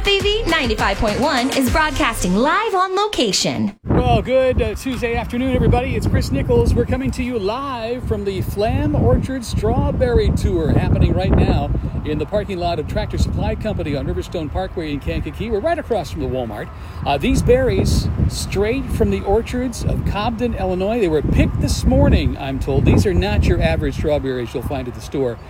FAV 95.1 is broadcasting live on location. Well, good Tuesday afternoon, everybody. It's Chris Nichols. We're coming to you live from the Flam Orchard Strawberry Tour happening right now in the parking lot of Tractor Supply Company on Riverstone Parkway in Kankakee. We're right across from the Walmart. These berries, straight from the orchards of Cobden, Illinois. They were picked this morning, I'm told. These are not your average strawberries you'll find at the store.